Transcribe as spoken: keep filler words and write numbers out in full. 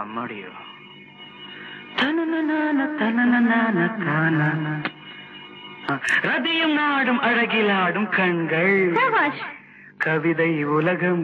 அம்மாடியோ தனனனான தனனனான தானானா. ரதியும் நாடும் அழகிலாடும் கண்கள் சபாஷ். கவிதை உலகம்